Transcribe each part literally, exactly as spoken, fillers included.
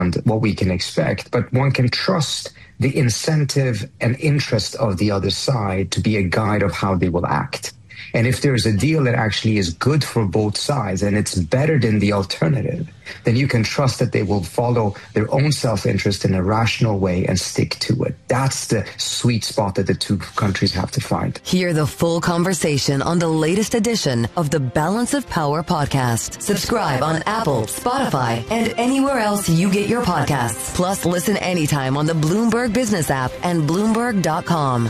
what we can expect, but one can trust the incentive and interest of the other side to be a guide of how they will act. And if there's a deal that actually is good for both sides and it's better than the alternative, then you can trust that they will follow their own self-interest in a rational way and stick to it. That's the sweet spot that the two countries have to find. Hear the full conversation on the latest edition of the Balance of Power podcast. Subscribe on Apple, Spotify, and anywhere else you get your podcasts. Plus, listen anytime on the Bloomberg Business app and Bloomberg dot com.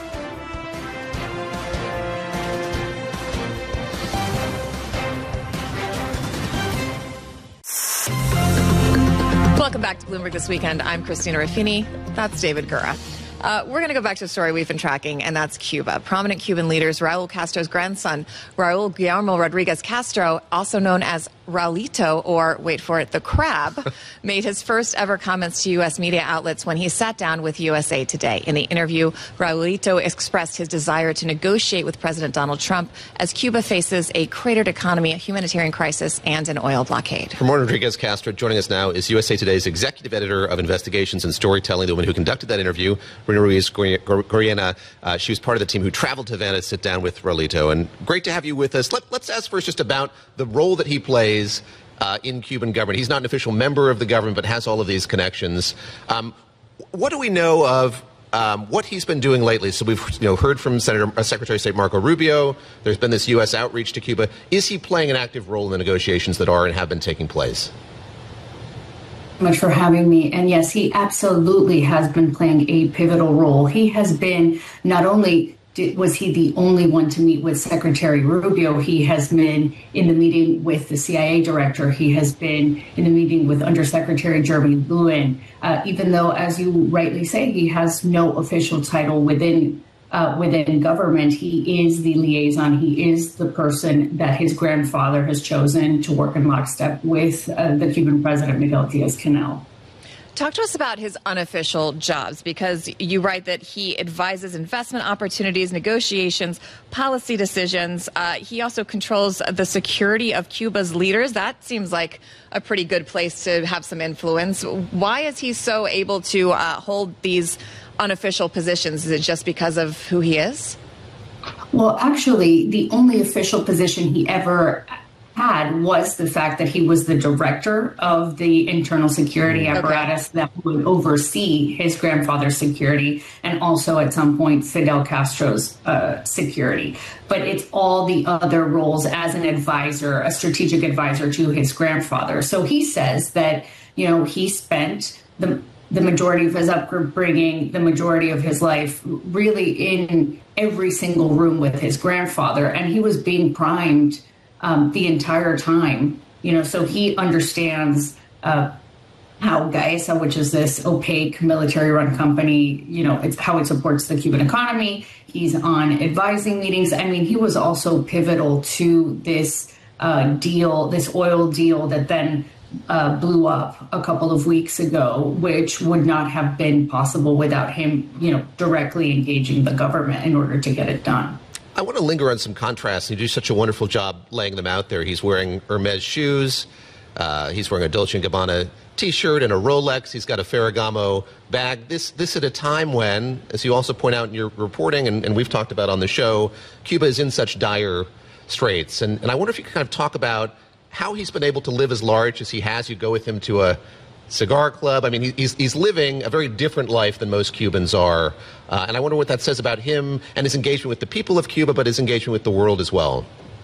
Welcome back to Bloomberg This Weekend. I'm Christina Ruffini. That's David Gura. Uh, we're going to go back to a story we've been tracking, and that's Cuba. Prominent Cuban leaders, Raul Castro's grandson, Raul Guillermo Rodriguez Castro, also known as Raulito, or wait for it, the Crab, made his first ever comments to U S media outlets when he sat down with U S A Today. In the interview, Raulito expressed his desire to negotiate with President Donald Trump as Cuba faces a cratered economy, a humanitarian crisis, and an oil blockade. Ramon Rodriguez Castro joining us now is U S A Today's executive editor of investigations and storytelling, the woman who conducted that interview, Rina Ruiz Goriena. Uh, she was part of the team who traveled to Havana to sit down with Raulito. And great to have you with us. Let, let's ask first just about the role that he plays Uh, in Cuban government. He's not an official member of the government, but has all of these connections. Um, what do we know of um, what he's been doing lately? So we've you know, heard from Senator uh, Secretary of State Marco Rubio. There's been this U S outreach to Cuba. Is he playing an active role in the negotiations that are and have been taking place? Much for having me. And yes, he absolutely has been playing a pivotal role. He has been not only was he the only one to meet with Secretary Rubio? He has been in the meeting with the C I A director. He has been in the meeting with Undersecretary Jeremy Lewin. Uh, even though, as you rightly say, he has no official title within uh, within government, he is the liaison. He is the person that his grandfather has chosen to work in lockstep with uh, the Cuban president, Miguel Diaz-Canel. Talk to us about his unofficial jobs, because you write that he advises investment opportunities, negotiations, policy decisions. Uh, he also controls the security of Cuba's leaders. That seems like a pretty good place to have some influence. Why is he so able to uh, hold these unofficial positions? Is it just because of who he is? Well, actually, the only official position he ever had was the fact that he was the director of the internal security apparatus okay. that would oversee his grandfather's security and also at some point Fidel Castro's uh, security. But it's all the other roles as an advisor, a strategic advisor to his grandfather. So he says that, you know, he spent the the majority of his upbringing, the majority of his life, really in every single room with his grandfather. And he was being primed Um, the entire time, you know, so he understands uh, how Gaesa, which is this opaque military-run company, you know, it's how it supports the Cuban economy. He's on advising meetings. I mean, he was also pivotal to this uh, deal, this oil deal that then uh, blew up a couple of weeks ago, which would not have been possible without him, you know, directly engaging the government in order to get it done. I want to linger on some contrasts. You do such a wonderful job laying them out there. He's wearing Hermes shoes. Uh, he's wearing a Dolce and Gabbana T-shirt and a Rolex. He's got a Ferragamo bag. This this at a time when, as you also point out in your reporting, and, and we've talked about on the show, Cuba is in such dire straits. And, and I wonder if you could kind of talk about how he's been able to live as large as he has. You go with him to a cigar club. I mean, he's, he's living a very different life than most Cubans are. Uh, and I wonder what that says about him and his engagement with the people of Cuba, but his engagement with the world as well.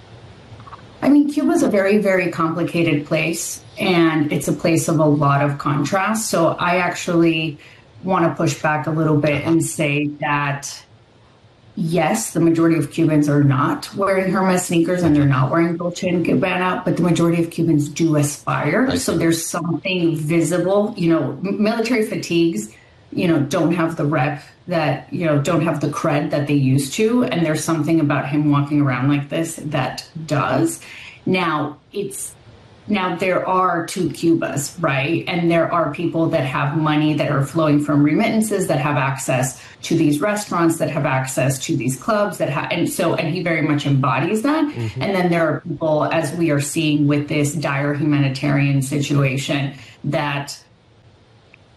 I mean, Cuba's a very, very complicated place, and it's a place of a lot of contrast. So I actually want to push back a little bit and say that, yes, the majority of Cubans are not wearing Hermes sneakers and they're not wearing Dolce and Gabbana, but the majority of Cubans do aspire. So there's something visible, you know, military fatigues, you know, don't have the rep that, you know, don't have the cred that they used to. And there's something about him walking around like this that does. Now, it's Now, there are two Cubas, right? And there are people that have money that are flowing from remittances, that have access to these restaurants, that have access to these clubs, that have, and so, and he very much embodies that. Mm-hmm. And then there are people, as we are seeing with this dire humanitarian situation, that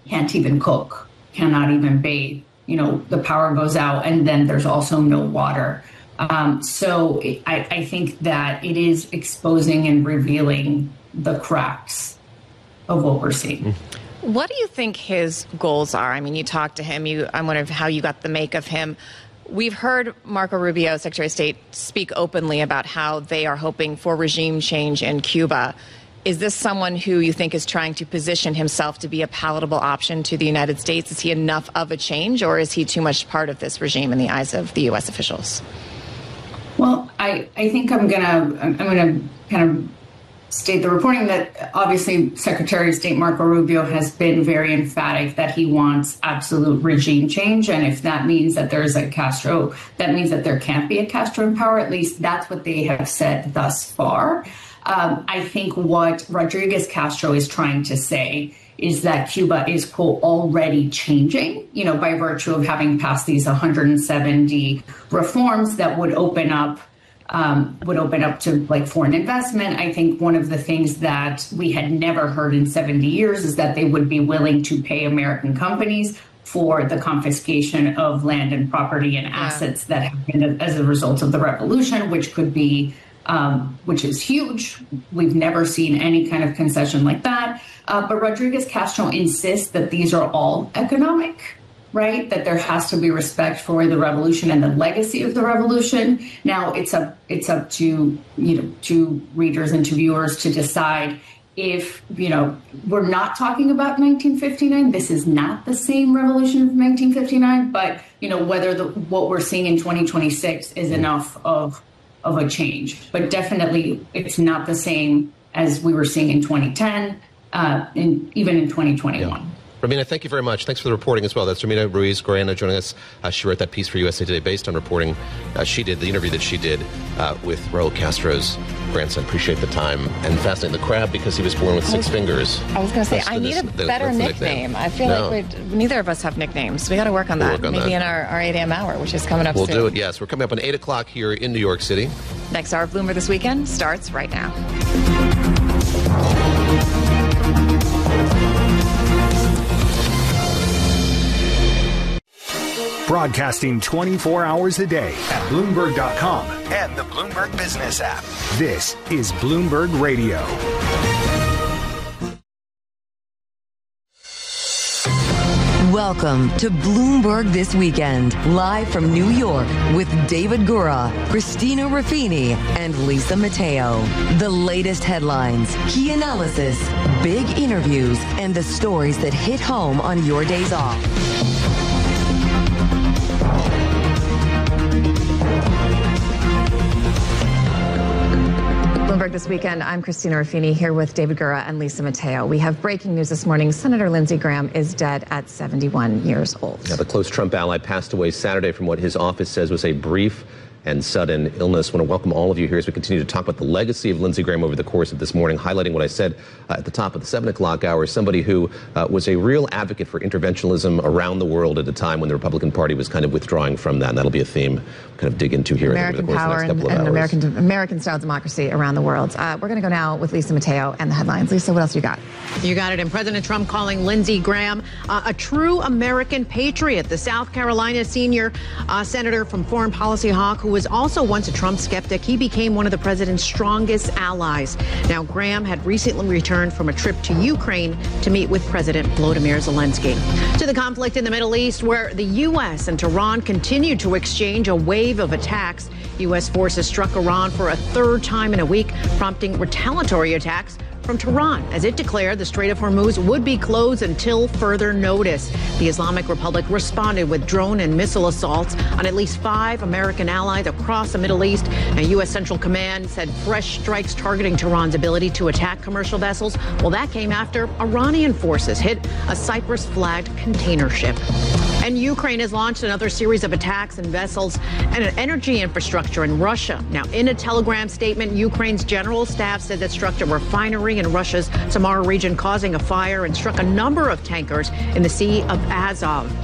can't even cook, cannot even bathe. You know, the power goes out, and then there's also no water. Um, so it, I, I think that it is exposing and revealing the cracks of what we're seeing. What do you think his goals are? I mean, you talked to him. You, I'm wondering how you got the make of him. We've heard Marco Rubio, Secretary of State, speak openly about how they are hoping for regime change in Cuba. Is this someone who you think is trying to position himself to be a palatable option to the United States? Is he enough of a change, or is he too much part of this regime in the eyes of the U S officials? Well, I, I think I'm gonna I'm gonna kind of state the reporting that obviously Secretary of State Marco Rubio has been very emphatic that he wants absolute regime change. And if that means that there's a Castro, that means that there can't be a Castro in power. At least that's what they have said thus far. Um, I think what Rodriguez Castro is trying to say is that Cuba is, quote, already changing, you know, by virtue of having passed these one hundred seventy reforms that would open up Um, would open up to like foreign investment. I think one of the things that we had never heard in seventy years is that they would be willing to pay American companies for the confiscation of land and property and assets that happened as a result of the revolution, which could be, um, which is huge. We've never seen any kind of concession like that. Uh, but Rodriguez Castro insists that these are all economic, right? That there has to be respect for the revolution and the legacy of the revolution. Now it's up, it's up to, you know, to readers and to viewers to decide if, you know, we're not talking about nineteen fifty-nine. This is not the same revolution of nineteen fifty-nine, but, you know, whether the, what we're seeing in twenty twenty-six is enough of, of a change. But definitely it's not the same as we were seeing in twenty ten, uh, and even in twenty twenty-one. Yeah. Romina, thank you very much. Thanks for the reporting as well. That's Romina Ruiz Guarana joining us. Uh, she wrote that piece for U S A Today based on reporting uh, she did, the interview that she did uh, with Raul Castro's grandson. Appreciate the time. And fascinating, the crab, because he was born with six fingers. I was going to say, That's I the- need a the- better that's the nickname. nickname. I feel No. like we're, neither of us have nicknames. We got to work on We'll that. work on Maybe that. in our, our eight a.m. hour, which is coming up We'll soon. do it, yes. We're coming up on eight o'clock here in New York City. Next hour of Bloomberg This Weekend starts right now. Broadcasting twenty-four hours a day at Bloomberg dot com and the Bloomberg Business app. This is Bloomberg Radio. Welcome to Bloomberg This Weekend, live from New York with David Gura, Christina Ruffini, and Lisa Mateo. The latest headlines, key analysis, big interviews, and the stories that hit home on your days off. Bloomberg This Weekend, I'm Christina Ruffini here with David Gura and Lisa Mateo. We have breaking news this morning. Senator Lindsey Graham is dead at seventy-one years old. Yeah, the close Trump ally passed away Saturday from what his office says was a brief and sudden illness. I want to welcome all of you here as we continue to talk about the legacy of Lindsey Graham over the course of this morning, highlighting what I said uh, at the top of the seven o'clock hour, somebody who uh, was a real advocate for interventionism around the world at a time when the Republican Party was kind of withdrawing from that. And that'll be a theme we'll kind of dig into here American over the course power of the next couple and, of and hours. American, American-style democracy around the world. Uh, we're going to go now with Lisa Mateo and the headlines. Lisa, what else you got? You got it. And President Trump calling Lindsey Graham uh, a true American patriot. The South Carolina senior uh, senator from Foreign Policy hawk, who was also once a Trump skeptic, he became one of the president's strongest allies. Now, Graham had recently returned from a trip to Ukraine to meet with President Volodymyr Zelensky. To the conflict in the Middle East, where the U S and Tehran continued to exchange a wave of attacks. U S forces struck Iran for a third time in a week, prompting retaliatory attacks from Tehran, as it declared the Strait of Hormuz would be closed until further notice. The Islamic Republic responded with drone and missile assaults on at least five American allies across the Middle East. Now, U S Central Command said fresh strikes targeting Tehran's ability to attack commercial vessels. Well, that came after Iranian forces hit a Cyprus-flagged container ship. And Ukraine has launched another series of attacks on vessels and an energy infrastructure in Russia. Now, in a telegram statement, Ukraine's general staff said that struck a refinery in Russia's Samara region, causing a fire, and struck a number of tankers in the Sea of Azov.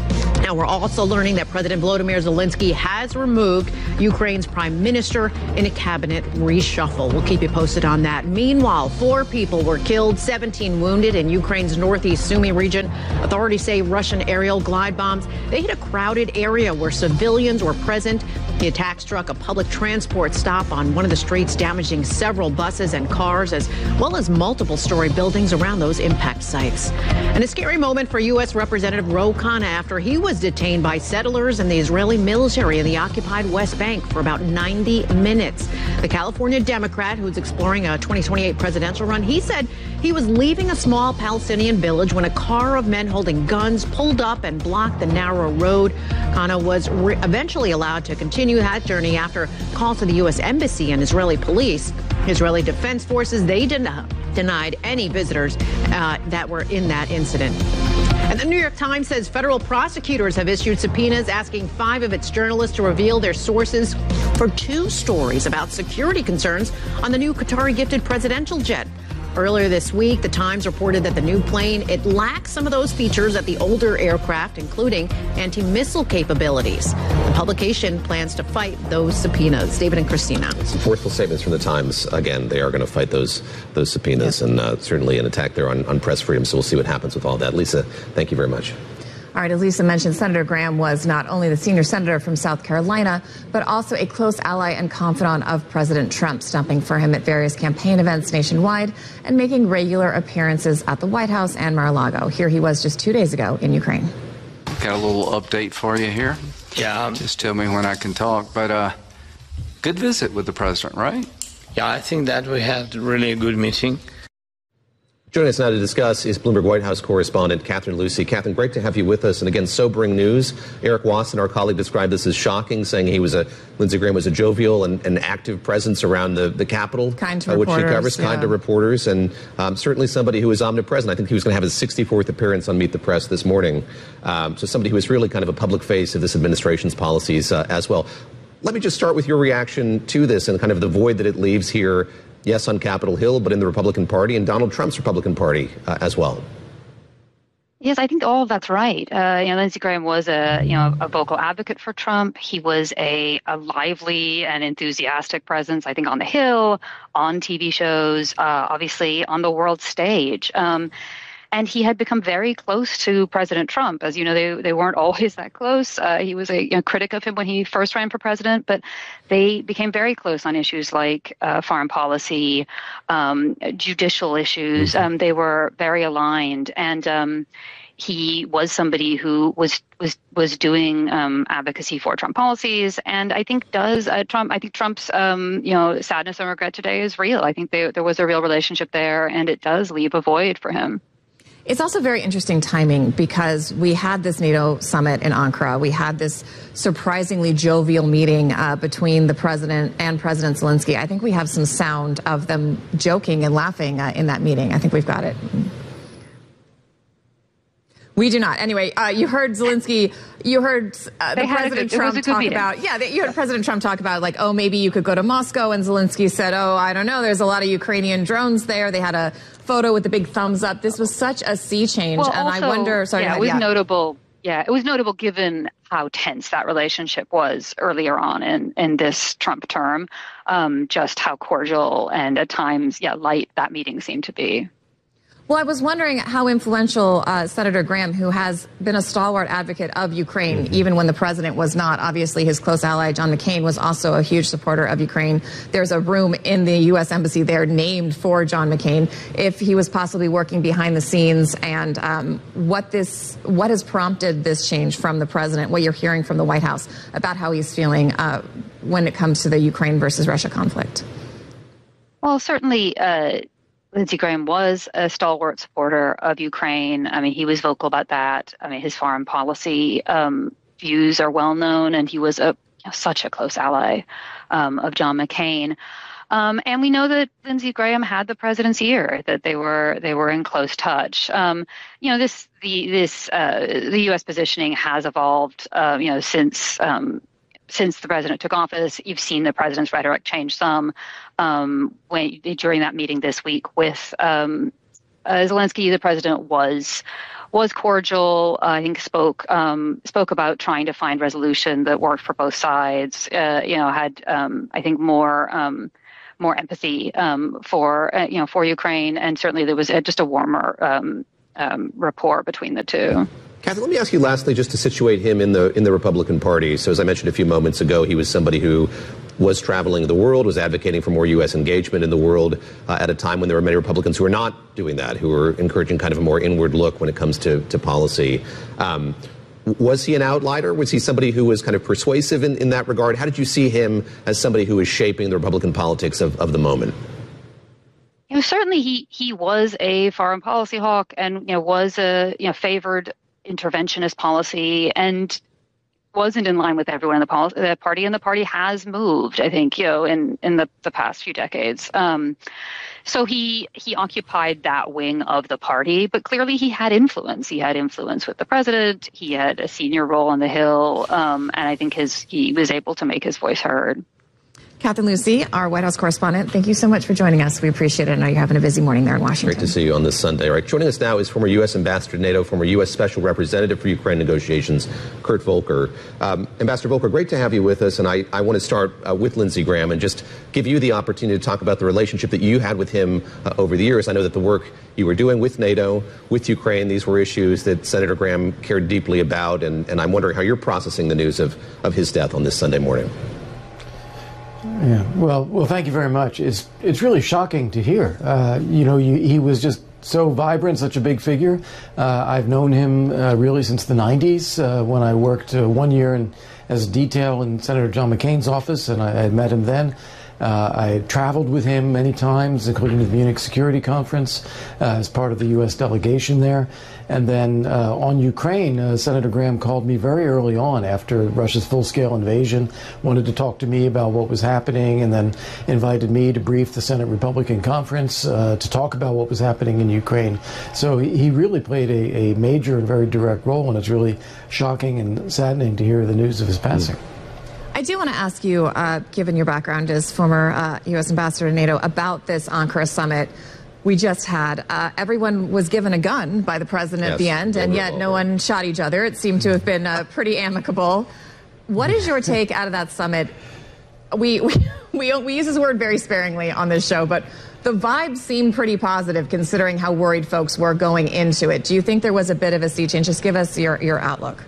Now, we're also learning that President Volodymyr Zelensky has removed Ukraine's prime minister in a cabinet reshuffle. We'll keep you posted on that. Meanwhile, four people were killed, seventeen wounded in Ukraine's northeast Sumy region. Authorities say Russian aerial glide bombs, they hit a crowded area where civilians were present. The attack struck a public transport stop on one of the streets, damaging several buses and cars, as well as multiple story buildings around those impact sites. And a scary moment for U S. Representative Ro Khanna after he was detained by settlers and the Israeli military in the occupied West Bank for about ninety minutes. The California Democrat who's exploring a twenty twenty-eight presidential run, he said he was leaving a small Palestinian village when a car of men holding guns pulled up and blocked the narrow road. Khanna was re- eventually allowed to continue that journey after calls to the U S. Embassy and Israeli police. Israeli Defense Forces, they den- denied any visitors uh, that were in that incident. And the New York Times says federal prosecutors have issued subpoenas asking five of its journalists to reveal their sources for two stories about security concerns on the new Qatari-gifted presidential jet. Earlier this week, the Times reported that the new plane, it lacks some of those features that the older aircraft, including anti-missile capabilities. The publication plans to fight those subpoenas. David and Christina. Some forceful statements from the Times. Again, they are going to fight those those subpoenas, yes. and uh, certainly an attack there on, on press freedom. So we'll see what happens with all that. Lisa, thank you very much. All right, as Lisa mentioned, Senator Graham was not only the senior senator from South Carolina, but also a close ally and confidant of President Trump, stumping for him at various campaign events nationwide and making regular appearances at the White House and Mar-a-Lago. Here he was just two days ago in Ukraine. Got a little update for you here. Yeah. Um, Just tell me when I can talk. But uh, good visit with the president, right? Yeah, I think that we had really a good meeting. Joining us now to discuss is Bloomberg White House correspondent Catherine Lucy. Catherine, great to have you with us. And again, sobering news. Eric Wasson, our colleague, described this as shocking, saying he was a Lindsey Graham was a jovial and, and active presence around the, the Capitol, kind to uh, which she covers, yeah. kind to reporters, and um, certainly somebody who is omnipresent. I think he was going to have his sixty-fourth appearance on Meet the Press this morning. Um, so somebody who is really kind of a public face of this administration's policies uh, as well. Let me just start with your reaction to this and kind of the void that it leaves here. Yes, on Capitol Hill, but in the Republican Party and Donald Trump's Republican Party uh, as well. Yes, I think all of that's right. Uh, you know, Lindsey Graham was a you know a vocal advocate for Trump. He was a, a lively and enthusiastic presence, I think, on the Hill, on T V shows, uh, obviously on the world stage. Um, And he had become very close to President Trump. As you know, they they weren't always that close. Uh, he was a you know, critic of him when he first ran for president, but they became very close on issues like uh, foreign policy, um, judicial issues. Um, they were very aligned, and um, he was somebody who was was was doing um, advocacy for Trump policies, and I think does uh, Trump. I think Trump's um, you know sadness and regret today is real. I think they, there was a real relationship there, and it does leave a void for him. It's also very interesting timing because we had this NATO summit in Ankara. We had this surprisingly jovial meeting uh, between the president and President Zelensky. I think we have some sound of them joking and laughing uh, in that meeting. I think we've got it. We do not. Anyway, uh, you heard Zelensky, you heard uh, the President good, Trump talk meeting. about, yeah, you heard President Trump talk about like, oh, maybe you could go to Moscow. And Zelensky said, oh, I don't know. There's a lot of Ukrainian drones there. They had a photo with the big thumbs up. This was such a sea change. Well, and also, I wonder, sorry, yeah, it was yeah. notable. Yeah, it was notable given how tense that relationship was earlier on in, in this Trump term, um, just how cordial and at times, yeah, light that meeting seemed to be. Well, I was wondering how influential uh, Senator Graham, who has been a stalwart advocate of Ukraine, mm-hmm. even when the president was not. Obviously, his close ally, John McCain, was also a huge supporter of Ukraine. There's a room in the U S embassy there named for John McCain. If he was possibly working behind the scenes, and um, what this, what has prompted this change from the president, what you're hearing from the White House about how he's feeling uh, when it comes to the Ukraine versus Russia conflict. Well, certainly. Uh Lindsey Graham was a stalwart supporter of Ukraine. I mean, he was vocal about that. I mean, his foreign policy um, views are well known, and he was a you know, such a close ally um, of John McCain. Um, and we know that Lindsey Graham had the president's ear; that they were they were in close touch. Um, you know, this the this uh, the U S positioning has evolved. Uh, you know, since. Um, Since the president took office, you've seen the president's rhetoric change some. Um, when during that meeting this week with um, uh, Zelensky, the president, was was cordial. Uh, I think spoke um, spoke about trying to find resolution that worked for both sides. Uh, you know, had um, I think more um, more empathy um, for uh, you know for Ukraine, and certainly there was a, just a warmer um, um, rapport between the two. Kathy, let me ask you lastly, just to situate him in the in the Republican Party. So as I mentioned a few moments ago, he was somebody who was traveling the world, was advocating for more U S engagement in the world uh, at a time when there were many Republicans who were not doing that, who were encouraging kind of a more inward look when it comes to, to policy. Um, was he an outlier? Was he somebody who was kind of persuasive in, in that regard? How did you see him as somebody who was shaping the Republican politics of, of the moment? You know, certainly he he was a foreign policy hawk, and you know was a you know favored interventionist policy, and wasn't in line with everyone in the, pol- the party, and the party has moved, I think, you know, in, in the, the past few decades. Um, so he he occupied that wing of the party, but clearly he had influence. He had influence with the president. He had a senior role on the Hill, um, and I think his he was able to make his voice heard. Catherine Lucy, our White House correspondent, thank you so much for joining us. We appreciate it. I know you're having a busy morning there in Washington. Great to see you on this Sunday. All right, joining us now is former U S Ambassador to NATO, former U S Special Representative for Ukraine negotiations, Kurt Volker. Um, Ambassador Volker, great to have you with us, and I, I want to start uh, with Lindsey Graham and just give you the opportunity to talk about the relationship that you had with him uh, over the years. I know that the work you were doing with NATO, with Ukraine, these were issues that Senator Graham cared deeply about, and, and I'm wondering how you're processing the news of, of his death on this Sunday morning. Yeah, well, well, thank you very much. It's it's really shocking to hear. Uh, you know, you, he was just so vibrant, such a big figure. Uh, I've known him uh, really since the nineties uh, when I worked uh, one year in, as detail in Senator John McCain's office, and I, I met him then. Uh, I traveled with him many times, including to the Munich Security Conference uh, as part of the U S delegation there. And then uh, on Ukraine, uh, Senator Graham called me very early on after Russia's full-scale invasion, wanted to talk to me about what was happening, and then invited me to brief the Senate Republican Conference uh, to talk about what was happening in Ukraine. So he really played a, a major and very direct role, and it's really shocking and saddening to hear the news of his passing. I do want to ask you, uh, given your background as former uh, U S ambassador to NATO, about this Ankara summit we just had. Uh, everyone was given a gun by the president yes, at the end, and yet no one shot each other. It seemed to have been uh, pretty amicable. What is your take out of that summit? We, we, we, we use this word very sparingly on this show, but the vibes seemed pretty positive considering how worried folks were going into it. Do you think there was a bit of a sea change? Just give us your, your outlook.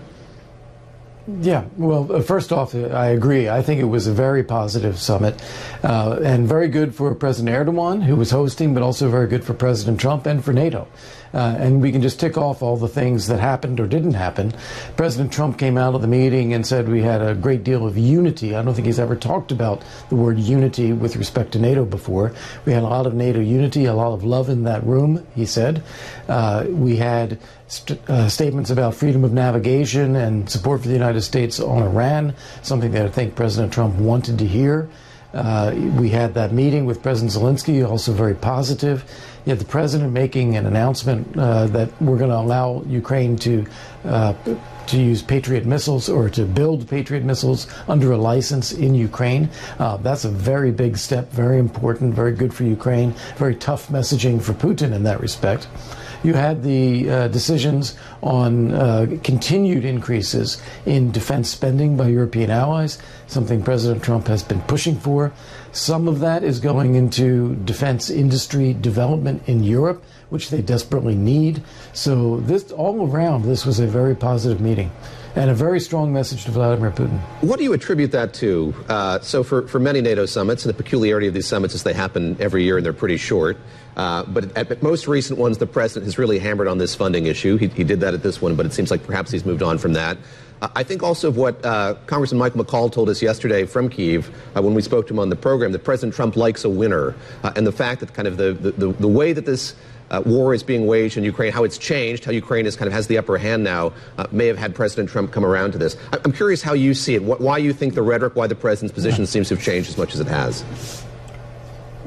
Yeah, well, first off, I agree. I think it was a very positive summit uh, and very good for President Erdogan, who was hosting, but also very good for President Trump and for NATO. Uh, and we can just tick off all the things that happened or didn't happen. President Trump came out of the meeting and said we had a great deal of unity. I don't think he's ever talked about the word unity with respect to NATO before. We had a lot of NATO unity, a lot of love in that room, he said. Uh, we had st- uh, statements about freedom of navigation and support for the United States on Iran, something that I think President Trump wanted to hear. Uh, we had that meeting with President Zelensky, also very positive. You had the president making an announcement uh, that we're going to allow Ukraine to uh, to use Patriot missiles or to build Patriot missiles under a license in Ukraine. Uh, that's a very big step, very important, very good for Ukraine, very tough messaging for Putin in that respect. You had the uh, decisions on uh, continued increases in defense spending by European allies, something President Trump has been pushing for. Some of that is going into defense industry development in Europe, which they desperately need. So this, all around, this was a very positive meeting and a very strong message to Vladimir Putin. What do you attribute that to? Uh, so for, for many NATO summits, and the peculiarity of these summits is they happen every year and they're pretty short. Uh, but at, at most recent ones, the president has really hammered on this funding issue. He, he did that at this one, but it seems like perhaps he's moved on from that. Uh, I think also of what uh, Congressman Michael McCaul told us yesterday from Kyiv uh, when we spoke to him on the program, that President Trump likes a winner. Uh, and the fact that kind of the, the, the, the way that this Uh, war is being waged in Ukraine, how it's changed, how Ukraine is kind of has the upper hand now, uh, may have had President Trump come around to this. I'm curious how you see it, what, why you think the rhetoric, why the president's position seems to have changed as much as it has.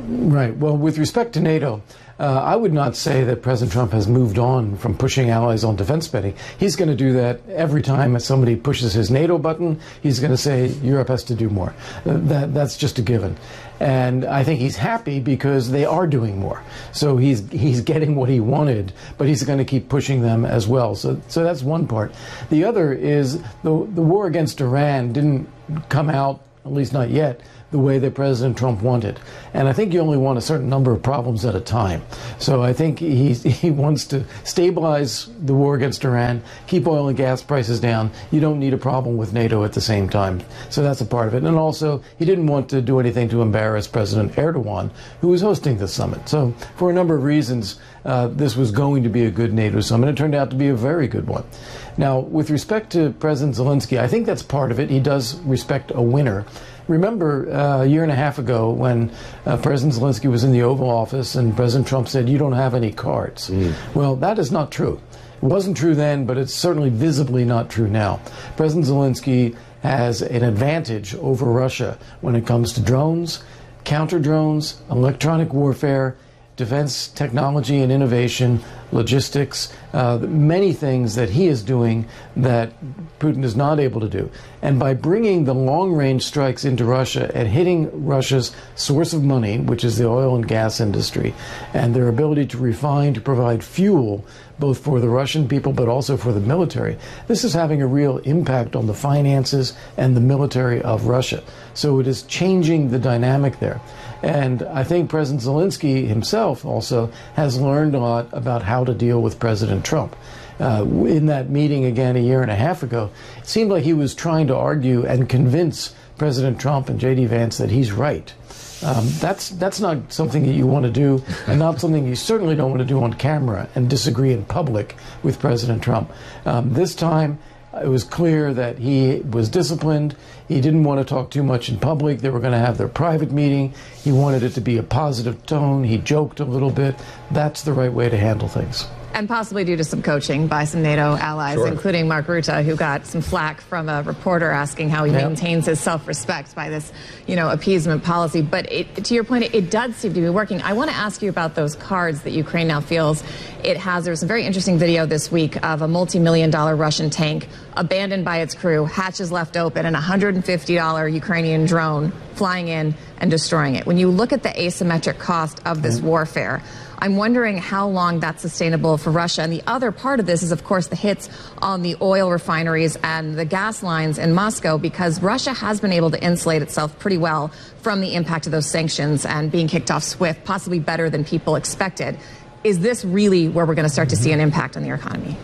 Right. Well, with respect to NATO, uh, I would not say that President Trump has moved on from pushing allies on defense spending. He's going to do that every time somebody pushes his NATO button. He's going to say Europe has to do more. Uh, that that's just a given. And I think he's happy because they are doing more. So he's he's getting what he wanted, but he's going to keep pushing them as well. So so that's one part. The other is the the war against Iran didn't come out, at least not yet, the way that President Trump wanted. And I think you only want a certain number of problems at a time. So I think he, he wants to stabilize the war against Iran, keep oil and gas prices down. You don't need a problem with NATO at the same time. So that's a part of it. And also, he didn't want to do anything to embarrass President Erdogan, who was hosting the summit. So for a number of reasons, uh, this was going to be a good NATO summit. It turned out to be a very good one. Now, with respect to President Zelensky, I think that's part of it. He does respect a winner. Remember uh, a year and a half ago when uh, President Zelensky was in the Oval Office and President Trump said, you don't have any cards. Mm. Well, that is not true. It wasn't true then, but it's certainly visibly not true now. President Zelensky has an advantage over Russia when it comes to drones, counter drones, electronic warfare, defense technology and innovation, logistics, uh, many things that he is doing that Putin is not able to do. And by bringing the long-range strikes into Russia and hitting Russia's source of money, which is the oil and gas industry, and their ability to refine, to provide fuel, both for the Russian people but also for the military, this is having a real impact on the finances and the military of Russia. So it is changing the dynamic there. And I think President Zelensky himself also has learned a lot about how to deal with President Trump. Uh, in that meeting again a year and a half ago, it seemed like he was trying to argue and convince President Trump and J D Vance that he's right. Um, that's that's not something that you want to do, and not something you certainly don't want to do on camera and disagree in public with President Trump. Um, this time, it was clear that he was disciplined. He didn't want to talk too much in public. They were going to have their private meeting. He wanted it to be a positive tone. He joked a little bit. That's the right way to handle things. And possibly due to some coaching by some NATO allies, Sure. including Mark Rutte, who got some flack from a reporter asking how he Yep. maintains his self-respect by this, you know, appeasement policy. But it, to your point, it, it does seem to be working. I want to ask you about those cards that Ukraine now feels it has. There's a very interesting video this week of a multi-million dollar Russian tank abandoned by its crew, hatches left open, and a one hundred fifty dollar Ukrainian drone flying in and destroying it. When you look at the asymmetric cost of this warfare, I'm wondering how long that's sustainable for Russia. And the other part of this is, of course, the hits on the oil refineries and the gas lines in Moscow, because Russia has been able to insulate itself pretty well from the impact of those sanctions and being kicked off SWIFT, possibly better than people expected. Is this really where we're going to start to see an impact on the economy?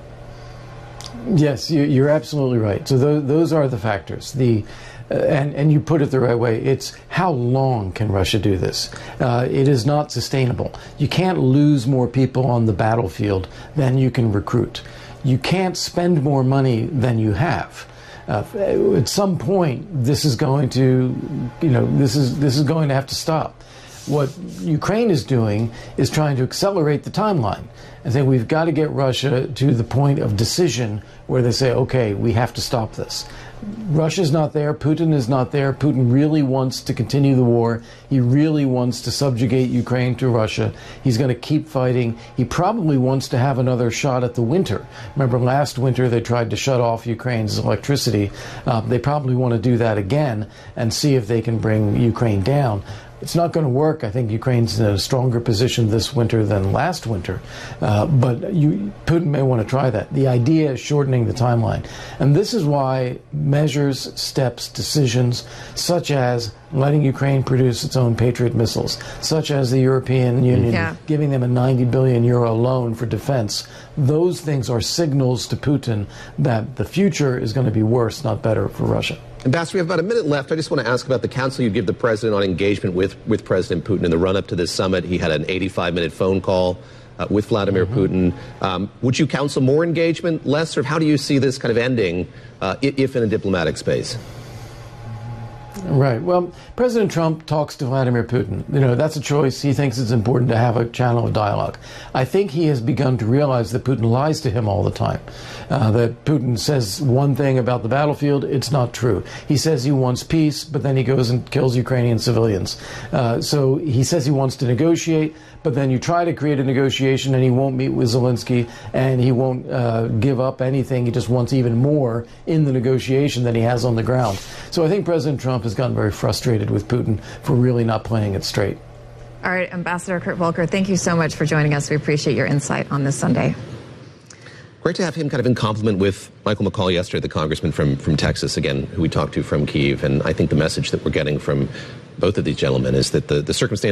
Yes, you, you're absolutely right. So those, those are the factors. The Uh, and, and you put it the right way. It's how long can Russia do this? Uh, it is not sustainable. You can't lose more people on the battlefield than you can recruit. You can't spend more money than you have. Uh, at some point, this is going to, you know, this is this is going to have to stop. What Ukraine is doing is trying to accelerate the timeline. I think we've got to get Russia to the point of decision where they say, okay, we have to stop this. Russia's not there. Putin is not there. Putin really wants to continue the war. He really wants to subjugate Ukraine to Russia. He's going to keep fighting. He probably wants to have another shot at the winter. Remember, last winter they tried to shut off Ukraine's electricity. Uh, they probably want to do that again and see if they can bring Ukraine down. It's not going to work. I think Ukraine's in a stronger position this winter than last winter. Uh, but you, Putin may want to try that. The idea is shortening the timeline. And this is why measures, steps, decisions, such as letting Ukraine produce its own Patriot missiles, such as the European Union yeah. giving them a ninety billion euro loan for defense, those things are signals to Putin that the future is going to be worse, not better, for Russia. Ambassador, we have about a minute left. I just want to ask about the counsel you give the president on engagement with, with President Putin in the run-up to this summit. He had an eighty-five minute phone call uh, with Vladimir mm-hmm. Putin. Um, would you counsel more engagement, less, or how do you see this kind of ending, uh, if in a diplomatic space? Right. Well, President Trump talks to Vladimir Putin. You know, that's a choice. He thinks it's important to have a channel of dialogue. I think he has begun to realize that Putin lies to him all the time. Uh, that Putin says one thing about the battlefield, it's not true. He says he wants peace, but then he goes and kills Ukrainian civilians. Uh, so he says he wants to negotiate, but then you try to create a negotiation and he won't meet with Zelensky and he won't uh, give up anything. He just wants even more in the negotiation than he has on the ground. So I think President Trump has gotten very frustrated with Putin for really not playing it straight. All right, Ambassador Kurt Volker, thank you so much for joining us. We appreciate your insight on this Sunday. Great to have him kind of in compliment with Michael McCaul yesterday, the congressman from, from Texas, again, who we talked to from Kyiv. And I think the message that we're getting from both of these gentlemen is that the, the circumstances